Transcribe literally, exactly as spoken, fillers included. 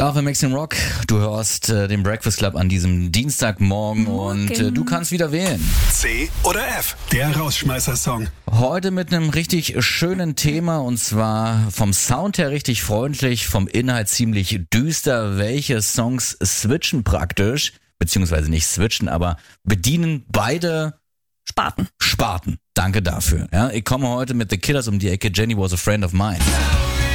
Auch im Mixing Rock, du hörst äh, den Breakfast Club an diesem Dienstagmorgen und äh, du kannst wieder wählen. C oder F, der Rausschmeißer-Song. Heute mit einem richtig schönen Thema und zwar vom Sound her richtig freundlich, vom Inhalt ziemlich düster. Welche Songs switchen praktisch, beziehungsweise nicht switchen, aber bedienen beide Sparten. Sparten. Danke dafür. Ja, ich komme heute mit The Killers um die Ecke. Jenny was a friend of mine.